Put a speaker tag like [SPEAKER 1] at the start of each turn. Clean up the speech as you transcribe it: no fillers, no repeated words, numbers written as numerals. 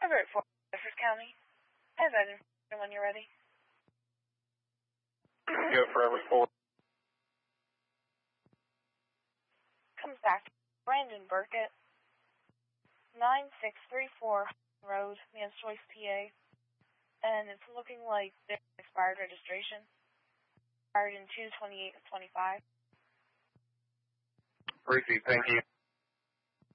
[SPEAKER 1] Everett, Bedford County. Have that when you're ready.
[SPEAKER 2] Go for Everett 4.
[SPEAKER 1] Comes back to Brandon Burkett, 9634 Road, Man's Choice, PA. And it's looking like there's expired registration. Expired in 2/28/25.
[SPEAKER 2] Received, thank you.